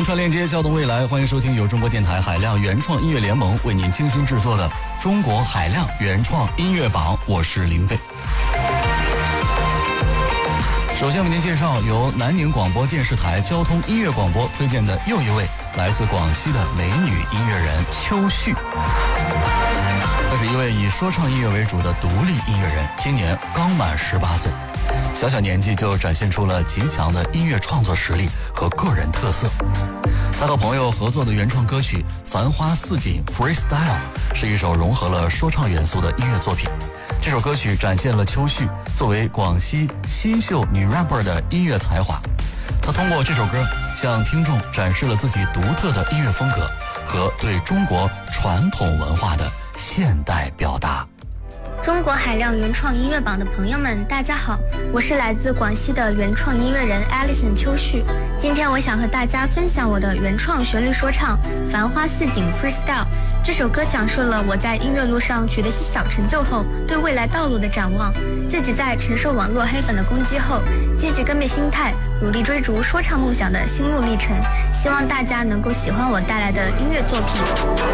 连串链接，交通未来，欢迎收听由中国电台海量原创音乐联盟为您精心制作的中国海量原创音乐榜，我是林飞。首先为您介绍由南宁广播电视台交通音乐广播推荐的又一位来自广西的美女音乐人秋旭。她是一位以说唱音乐为主的独立音乐人，今年刚满18岁，小小年纪就展现出了极强的音乐创作实力和个人特色。他和朋友合作的原创歌曲《繁花似锦 Freestyle》是一首融合了说唱元素的音乐作品。这首歌曲展现了秋旭作为广西新秀女 rapper 的音乐才华。她通过这首歌向听众展示了自己独特的音乐风格和对中国传统文化的现代表达。 中国海量原创音乐榜的朋友们，大家好，我是来自广西的原创音乐人 Alison 秋旭。今天我想和大家分享我的原创旋律说唱《繁花似锦 Freestyle》。这首歌讲述了我在音乐路上取得些小成就后对未来道路的展望，自己在承受网络黑粉的攻击后积极更变心态，努力追逐说唱梦想的心路历程。希望大家能够喜欢我带来的音乐作品。